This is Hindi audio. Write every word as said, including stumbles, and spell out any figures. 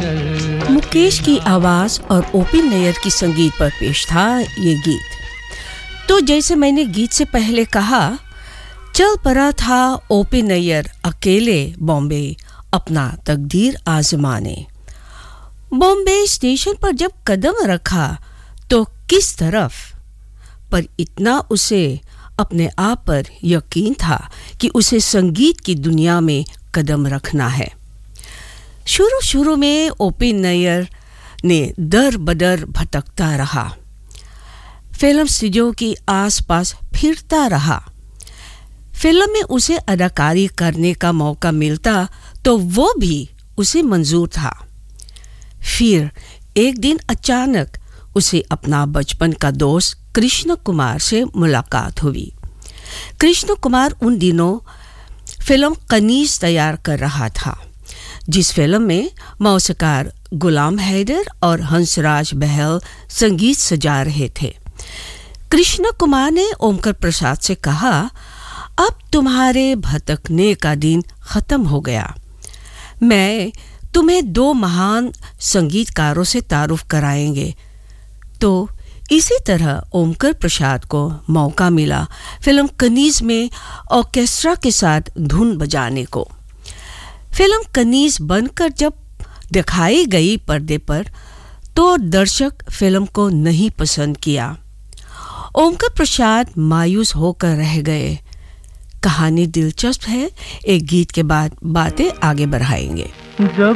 मुकेश की आवाज़ और ओपी नैयर की संगीत पर पेश था ये गीत। तो जैसे मैंने गीत से पहले कहा, चल पड़ा था ओपी नैयर अकेले बॉम्बे अपना तकदीर आजमाने। बॉम्बे स्टेशन पर जब कदम रखा तो किस तरफ, पर इतना उसे अपने आप पर यकीन था कि उसे संगीत की दुनिया में कदम रखना है। शुरू शुरू में ओपी नैयर ने दर बदर भटकता रहा, फिल्म स्टूडियो की आसपास फिरता रहा। फिल्म में उसे अदाकारी करने का मौका मिलता तो वो भी उसे मंजूर था। फिर एक दिन अचानक उसे अपना बचपन का दोस्त कृष्ण कुमार से मुलाकात हुई। कृष्ण कुमार उन दिनों फिल्म कनीज तैयार कर रहा था, जिस फिल्म में मौसीकार गुलाम हैदर और हंसराज बहल संगीत सजा रहे थे। कृष्ण कुमार ने ओमकर प्रसाद से कहा, अब तुम्हारे भटकने का दिन खत्म हो गया, मैं तुम्हें दो महान संगीतकारों से तारुफ कराएंगे। तो इसी तरह ओमकर प्रसाद को मौका मिला फिल्म कनीज में ऑर्केस्ट्रा के साथ धुन बजाने को। फिल्म कनीज बनकर जब दिखाई गई पर्दे पर तो दर्शक फिल्म को नहीं पसंद किया। ओमकर प्रसाद मायूस होकर रह गए। कहानी दिलचस्प है, एक गीत के बाद बातें आगे बढ़ाएंगे।